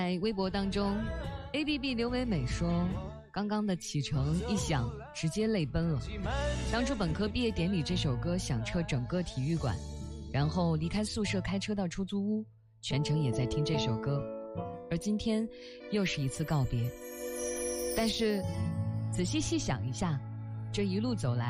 在微博当中 ABB 刘美美说，刚刚的启程一响直接泪奔了。当初本科毕业典礼这首歌响彻整个体育馆，然后离开宿舍开车到出租屋，全程也在听这首歌。而今天又是一次告别，但是仔细细想一下，这一路走来